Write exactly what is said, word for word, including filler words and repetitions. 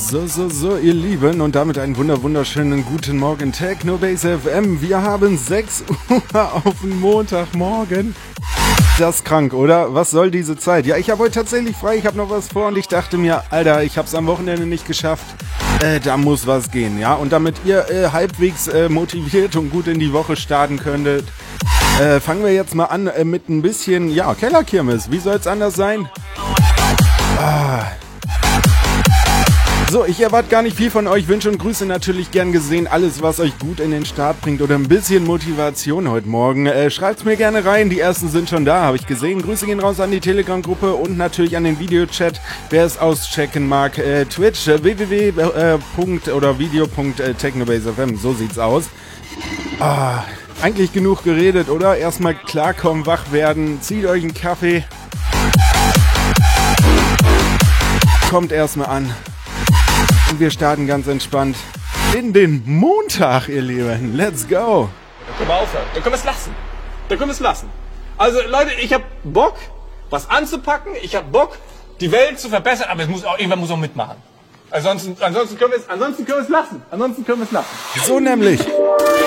So, so, so, ihr Lieben, und damit einen wunder wunderschönen guten Morgen, Technobase F M. Wir haben sechs Uhr auf den Montagmorgen. Das ist krank, oder? Was soll diese Zeit? Ja, ich habe heute tatsächlich frei, ich habe noch was vor und ich dachte mir, Alter, ich habe es am Wochenende nicht geschafft. Äh, da muss was gehen, ja? Und damit ihr äh, halbwegs äh, motiviert und gut in die Woche starten könntet, äh, fangen wir jetzt mal an äh, mit ein bisschen, ja, Kellerkirmes. Wie soll es anders sein? Ah... So, ich erwarte gar nicht viel von euch. Wünsche und Grüße natürlich gern gesehen. Alles, was euch gut in den Start bringt oder ein bisschen Motivation heute Morgen. Äh, schreibt's mir gerne rein. Die ersten sind schon da, habe ich gesehen. Grüße gehen raus an die Telegram-Gruppe und natürlich an den Videochat. Wer es auschecken mag, äh, Twitch, äh, www. Äh, oder video punkt technobase punkt f m. So sieht's aus. Ah, eigentlich genug geredet, oder? Erstmal klarkommen, wach werden. Zieht euch einen Kaffee. Kommt erstmal an. Und wir starten ganz entspannt in den Montag, ihr Lieben. Let's go. Dann können wir aufhören. Dann können wir es lassen. Dann können wir es lassen. Also Leute, ich habe Bock, was anzupacken. Ich habe Bock, die Welt zu verbessern. Aber es muss auch, irgendwann muss auch mitmachen. Ansonsten, ansonsten können wir es, ansonsten können wir es lassen. Ansonsten können wir es lassen. So nämlich.